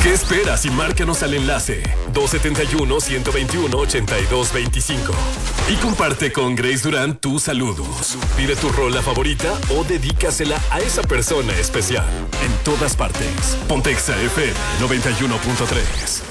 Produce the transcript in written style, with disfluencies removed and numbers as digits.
¿Qué esperas y márcanos al enlace 271-121-8225? Y comparte con Grace Durán tus saludos. Pide tu rola favorita o dedícasela a esa persona especial. En todas partes. Pontexa FM 91.3.